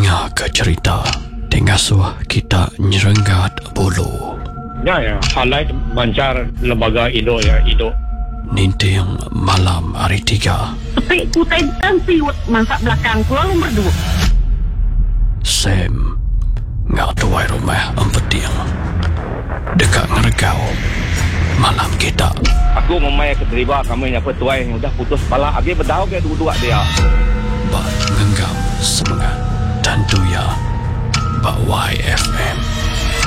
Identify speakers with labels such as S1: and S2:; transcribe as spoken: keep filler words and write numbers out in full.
S1: dengar ke cerita tengah suah kita nyerenggat bulu.
S2: Ya, ya. Halai bancar lembaga Indo ya, Indo.
S1: Ninting malam hari tiga.
S3: Tapi kutai dan siwet masak belakang ku lalu berdua.
S1: Sam ngak tuai rumah empeting. Dekat ngeregau malam kita.
S2: Aku memang keterima kamu yang apa tuai yang udah putus kepala. Abi berdau ke dua-dua dia.
S1: Bak ngenggam semangat dan tuya Bak Y F M.